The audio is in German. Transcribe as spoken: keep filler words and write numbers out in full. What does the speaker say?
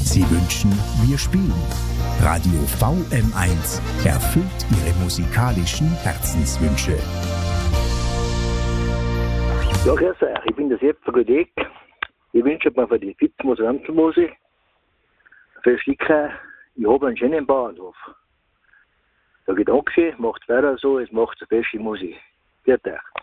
Sie wünschen, wir spielen. Radio V M eins erfüllt Ihre musikalischen Herzenswünsche. Ja, grüß euch, ich bin der Sepp von Godeck. Ich wünsche mir für die Fitzmus und Amselmusik für Schicker, ich habe einen schönen Bauernhof. Der Gedanke, macht weiter so, es macht eine beste Musik. Viert euch.